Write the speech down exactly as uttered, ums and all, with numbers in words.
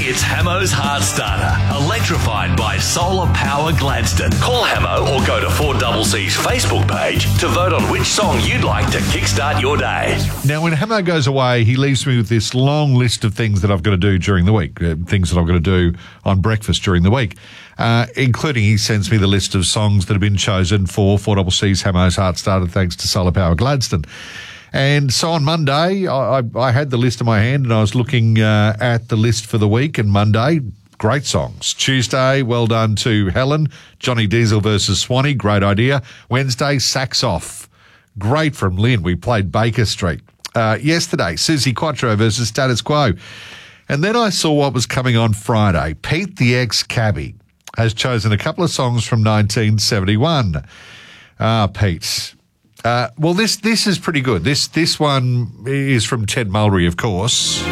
It's Hamo's Heart Starter, electrified by Solar Power Gladstone. Call Hamo or go to four C C's Facebook page to vote on which song you'd like to kickstart your day. Now, when Hamo goes away, he leaves me with this long list of things that I've got to do during the week, uh, things that I've got to do on breakfast during the week, uh, including he sends me the list of songs that have been chosen for four C C's Hamo's Heart Starter thanks to Solar Power Gladstone. And so on Monday, I, I, I had the list in my hand and I was looking uh, at the list for the week. And Monday, great songs. Tuesday, well done to Helen. Johnny Diesel versus Swanee, great idea. Wednesday, Sax Off. Great from Lynn. We played Baker Street. Uh, yesterday, Susie Quattro versus Status Quo. And then I saw what was coming on Friday. Pete the Ex-Cabbie has chosen a couple of songs from nineteen seventy-one. Ah, Pete. Uh, well, this this is pretty good. This this one is from Ted Mulry, of course.